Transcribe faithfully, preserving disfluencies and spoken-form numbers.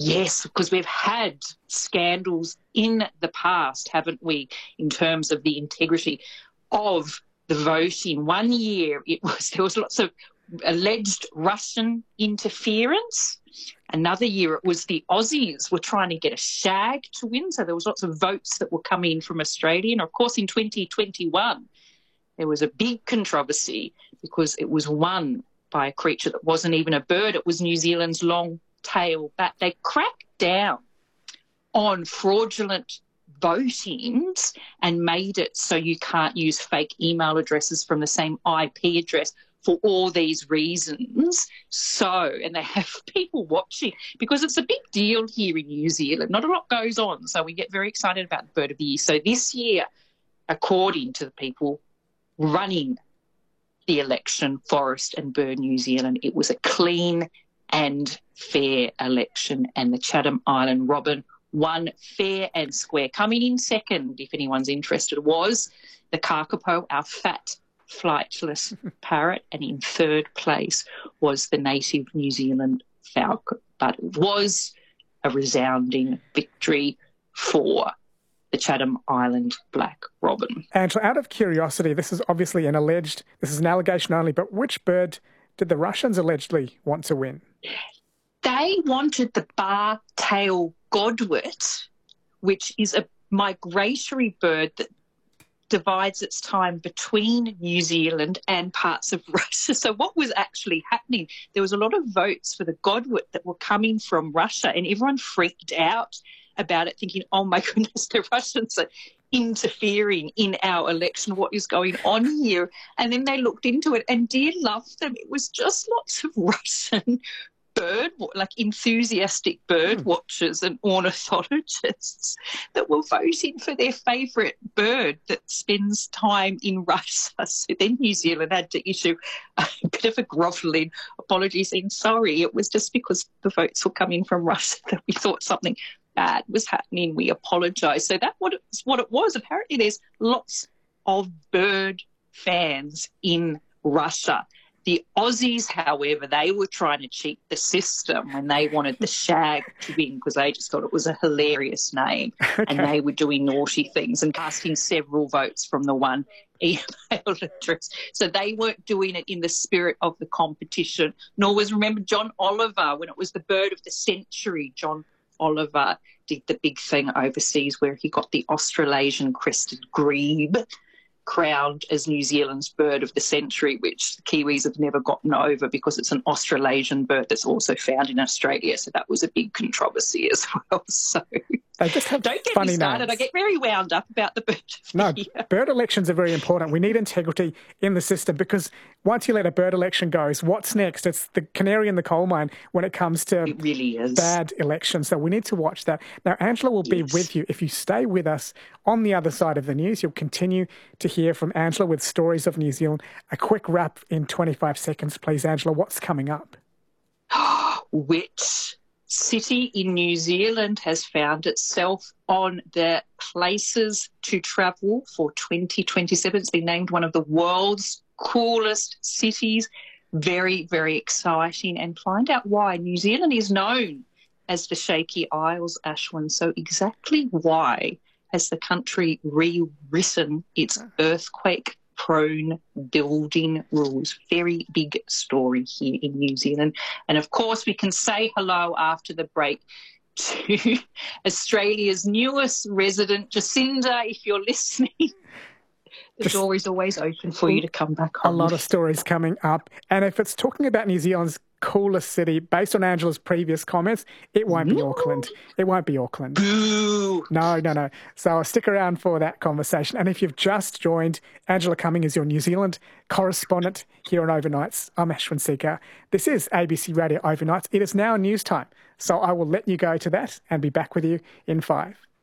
Yes, because we've had scandals in the past, haven't we, in terms of the integrity of the voting. One year it was there was lots of alleged Russian interference. Another year it was the Aussies were trying to get a shag to win, so there was lots of votes that were coming in from Australia. And, of course, in twenty twenty-one there was a big controversy because it was won by a creature that wasn't even a bird. It was New Zealand's long-tailed bat. They cracked down on fraudulent votings and made it so you can't use fake email addresses from the same I P address for all these reasons. So, and they have people watching because it's a big deal here in New Zealand. Not a lot goes on, so we get very excited about the Bird of the Year. So this year, according to the people running the election, Forest and Bird New Zealand, it was a clean and fair election, and the Chatham Island robin won fair and square. Coming in second, if anyone's interested, was the kakapo, our fat, flightless parrot, and in third place was the native New Zealand falcon. But it was a resounding victory for the Chatham Island black robin. Angela, out of curiosity, this is obviously an alleged, this is an allegation only, but which bird did the Russians allegedly want to win? They wanted the bar-tailed godwit, which is a migratory bird that divides its time between New Zealand and parts of Russia. So what was actually happening? There was a lot of votes for the godwit that were coming from Russia, and everyone freaked out about it, thinking, oh, my goodness, the Russians are interfering in our election. What is going on here? And then they looked into it, and dear love them, it was just lots of Russian bird, like enthusiastic bird mm. watchers and ornithologists that were voting for their favourite bird that spends time in Russia. So then New Zealand had to issue a bit of a grovelling apology saying, sorry, it was just because the votes were coming from Russia that we thought something bad was happening. We apologise. So that's what it was, what it was. Apparently there's lots of bird fans in Russia. The Aussies, however, they were trying to cheat the system when they wanted the shag to win because they just thought it was a hilarious name. Okay. And they were doing naughty things and casting several votes from the one email address. So they weren't doing it in the spirit of the competition. Nor was, remember, John Oliver, when it was the bird of the century, John Oliver did the big thing overseas where he got the Australasian crested grebe crowned as New Zealand's bird of the century, which the Kiwis have never gotten over because it's an Australasian bird that's also found in Australia. So that was a big controversy as well. So they just have don't get funny me started. names. I get very wound up about the bird of No, the year. Bird elections are very important. We need integrity in the system because once you let a bird election go, what's next? It's the canary in the coal mine when it comes to it really is. bad elections. So we need to watch that. Now, Angela will be yes. with you. If you stay with us on the other side of the news, you'll continue to hear from Angela with stories of New Zealand. A quick wrap in twenty-five seconds, please, Angela. What's coming up? Which city in New Zealand has found itself on the places to travel for twenty twenty-seven? It's been named one of the world's coolest cities. Very, very exciting. And find out why. New Zealand is known as the Shaky Isles, Ashwin. So exactly why has the country rewritten its earthquake-prone building rules? Very big story here in New Zealand. And, of course, we can say hello after the break to Australia's newest resident, Jacinda, if you're listening. The Just door is always open for you to come back home. A lot of stories coming up. And if it's talking about New Zealand's coolest city, based on Angela's previous comments, it won't be Auckland. It won't be Auckland. Boo! No, no, no. So stick around for that conversation. And if you've just joined, Angela Cumming is your New Zealand correspondent here on Overnights. I'm Ashwin Seeker. This is A B C Radio Overnights. It is now news time. So I will let you go to that and be back with you in five.